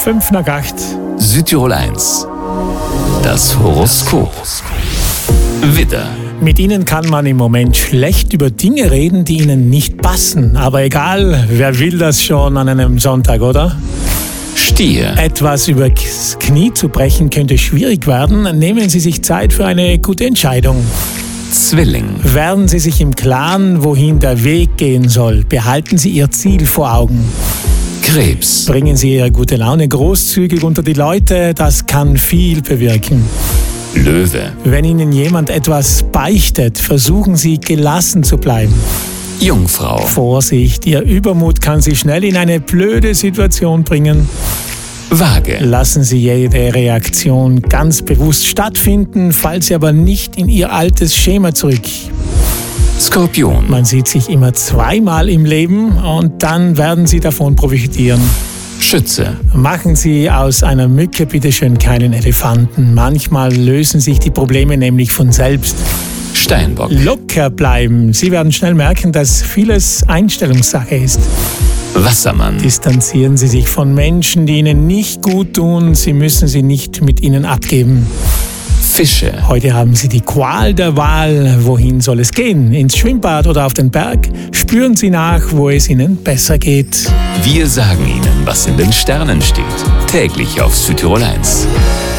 8:05. Südtirol 1. Das Horoskop. Widder. Mit Ihnen kann man im Moment schlecht über Dinge reden, die Ihnen nicht passen. Aber egal, wer will das schon an einem Sonntag, oder? Stier. Etwas übers Knie zu brechen könnte schwierig werden. Nehmen Sie sich Zeit für eine gute Entscheidung. Zwilling. Werden Sie sich im Klaren, wohin der Weg gehen soll. Behalten Sie Ihr Ziel vor Augen. Krebs. Bringen Sie Ihre gute Laune großzügig unter die Leute. Das kann viel bewirken. Löwe. Wenn Ihnen jemand etwas beichtet, versuchen Sie gelassen zu bleiben. Jungfrau. Vorsicht, Ihr Übermut kann Sie schnell in eine blöde Situation bringen. Waage. Lassen Sie jede Reaktion ganz bewusst stattfinden, falls Sie aber nicht in Ihr altes Schema zurück. Skorpion. Man sieht sich immer zweimal im Leben und dann werden Sie davon profitieren. Schütze. Machen Sie aus einer Mücke bitteschön keinen Elefanten. Manchmal lösen sich die Probleme nämlich von selbst. Steinbock. Locker bleiben. Sie werden schnell merken, dass vieles Einstellungssache ist. Wassermann. Distanzieren Sie sich von Menschen, die Ihnen nicht gut tun. Sie müssen sie nicht mit Ihnen abgeben. Fische. Heute haben Sie die Qual der Wahl. Wohin soll es gehen? Ins Schwimmbad oder auf den Berg? Spüren Sie nach, wo es Ihnen besser geht. Wir sagen Ihnen, was in den Sternen steht. Täglich auf Südtirol 1.